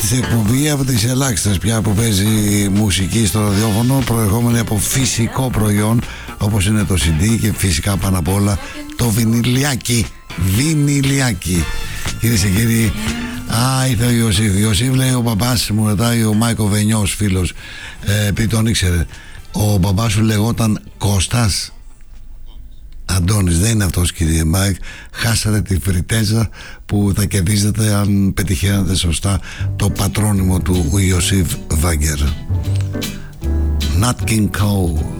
της εκπομπή, από τις ελάχιστες πια που παίζει μουσική στο ραδιόφωνο, προερχόμενη από φυσικό προϊόν όπως είναι το CD και φυσικά πάνω απ' όλα το βινιλιάκι. Βινιλιάκι. Κυρίες και κύριοι, ήρθε ο Ιωσήφ. Ιωσήφ λέει ο μπαμπάς, μου ρωτάει ο Μάικο Βενιός, φίλος, επειδή τον ήξερε, ο μπαμπάς σου λεγόταν Κώστας? Αντώνης, δεν είναι αυτός κύριε Μάικ. Χάσατε τη φριτέζα που θα κερδίζετε αν πετυχαίνετε σωστά το πατρόνυμο του Ιωσήφ Βάγκερ. Nat King Cole.